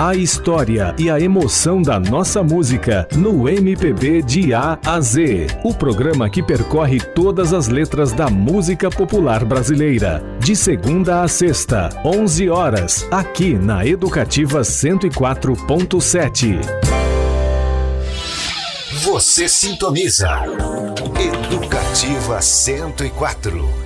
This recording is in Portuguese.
A história e a emoção da nossa música no MPB de A a Z. O programa que percorre todas as letras da música popular brasileira. De segunda a sexta, 11 horas, aqui na Educativa 104.7. Você sintoniza Educativa 104.